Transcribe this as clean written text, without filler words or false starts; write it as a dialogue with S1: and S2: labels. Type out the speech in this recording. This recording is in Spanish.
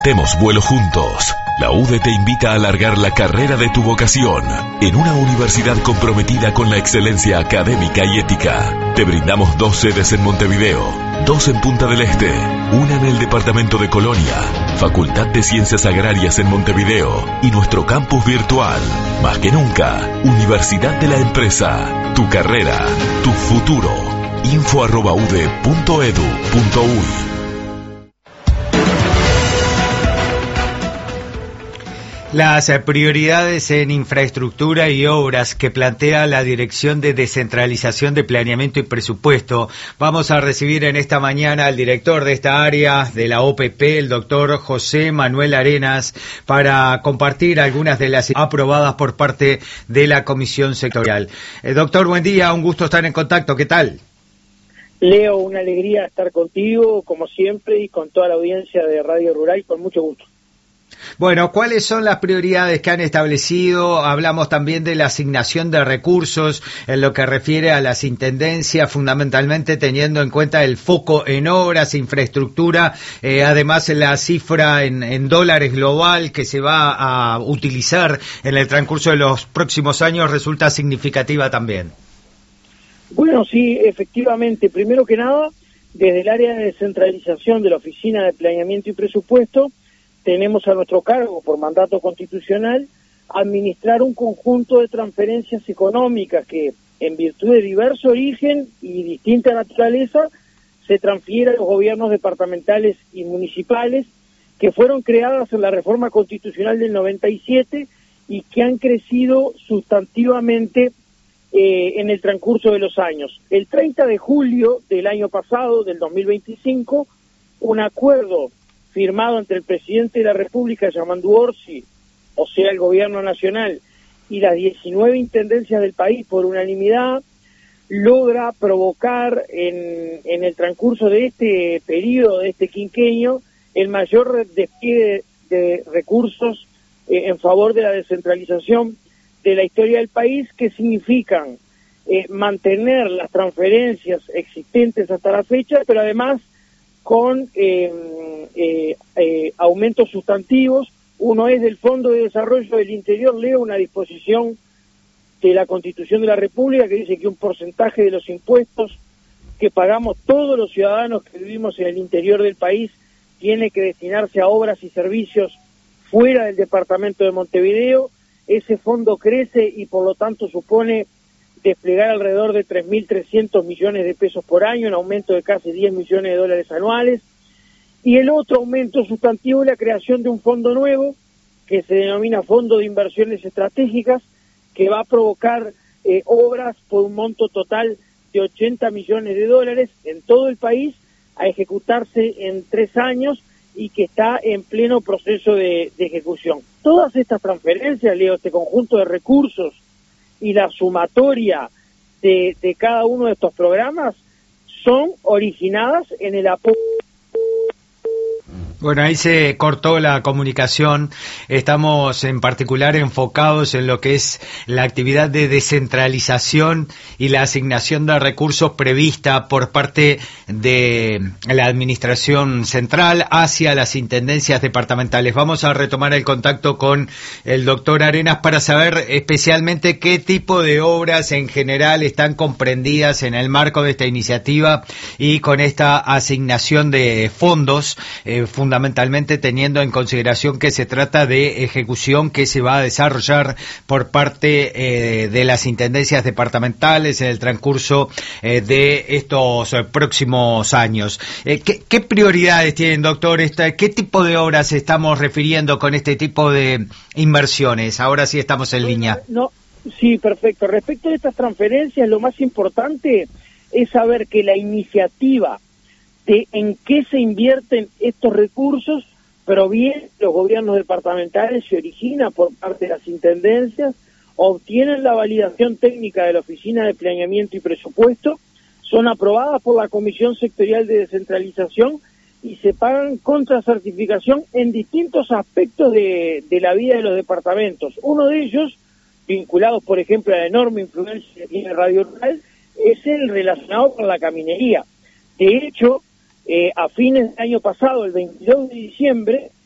S1: Demos vuelo juntos. La UDE te invita a alargar la carrera de tu vocación en una universidad comprometida con la excelencia académica y ética. Te brindamos 2 sedes en Montevideo, 2 en Punta del Este, una en el departamento de Colonia, Facultad de Ciencias Agrarias en Montevideo y nuestro campus virtual. Más que nunca, Universidad de la Empresa. Tu carrera, tu futuro. info@ude.edu.uy.
S2: Las prioridades en infraestructura y obras que plantea la Dirección de Descentralización de Planeamiento y Presupuesto. Vamos a recibir en esta mañana al director de esta área de la OPP, el doctor José Manuel Arenas, para compartir algunas de las aprobadas por parte de la Comisión Sectorial. Doctor, buen día, un gusto estar en contacto, ¿qué tal?
S3: Leo, una alegría estar contigo, como siempre, y con toda la audiencia de Radio Rural, con mucho gusto.
S2: Bueno, ¿cuáles son las prioridades que han establecido? Hablamos también de la asignación de recursos en lo que refiere a las intendencias, fundamentalmente teniendo en cuenta el foco en obras, infraestructura, además la cifra en dólares global que se va a utilizar en el transcurso de los próximos años resulta significativa también.
S3: Bueno, sí, efectivamente. Primero que nada, desde el área de descentralización de la Oficina de Planeamiento y Presupuesto, tenemos a nuestro cargo, por mandato constitucional, administrar un conjunto de transferencias económicas que, en virtud de diverso origen y distinta naturaleza, se transfieren a los gobiernos departamentales y municipales que fueron creadas en la reforma constitucional del 97 y que han crecido sustantivamente en el transcurso de los años. El 30 de julio del año pasado, del 2025, un acuerdo firmado entre el presidente de la República, Yamandu Orsi, o sea, el gobierno nacional, y las 19 intendencias del país por unanimidad, logra provocar en el transcurso de este periodo, de este quinquenio, el mayor despliegue de recursos en favor de la descentralización de la historia del país, que significan mantener las transferencias existentes hasta la fecha, pero además con aumentos sustantivos. Uno es del Fondo de Desarrollo del Interior, leo una disposición de la Constitución de la República que dice que un porcentaje de los impuestos que pagamos todos los ciudadanos que vivimos en el interior del país tiene que destinarse a obras y servicios fuera del departamento de Montevideo. Ese fondo crece y por lo tanto supone desplegar alrededor de 3.300 millones de pesos por año, un aumento de casi 10 millones de dólares anuales. Y el otro aumento sustantivo es la creación de un fondo nuevo, que se denomina Fondo de Inversiones Estratégicas, que va a provocar obras por un monto total de 80 millones de dólares en todo el país, a ejecutarse en 3 años y que está en pleno proceso de ejecución. Todas estas transferencias, Leo, este conjunto de recursos y la sumatoria de cada uno de estos programas son originadas en el apoyo.
S2: Bueno, ahí se cortó la comunicación. Estamos en particular enfocados en lo que es la actividad de descentralización y la asignación de recursos prevista por parte de la Administración Central hacia las intendencias departamentales. Vamos a retomar el contacto con el doctor Arenas para saber especialmente qué tipo de obras en general están comprendidas en el marco de esta iniciativa y con esta asignación de fondos, fundamentalmente teniendo en consideración que se trata de ejecución que se va a desarrollar por parte de las intendencias departamentales en el transcurso de estos próximos años. ¿Qué prioridades tienen, doctor? ¿Qué tipo de obras estamos refiriendo con este tipo de inversiones? Ahora sí estamos en línea.
S3: Sí, perfecto. Respecto a estas transferencias, lo más importante es saber que la iniciativa de en qué se invierten estos recursos proviene de los gobiernos departamentales, se origina por parte de las intendencias, obtienen la validación técnica de la Oficina de Planeamiento y Presupuesto, son aprobadas por la Comisión Sectorial de Descentralización y se pagan contra certificación en distintos aspectos de la vida de los departamentos. Uno de ellos, vinculados por ejemplo a la enorme influencia que tiene Radio Rural, es el relacionado con la caminería. De hecho, a fines del año pasado, el 22 de diciembre,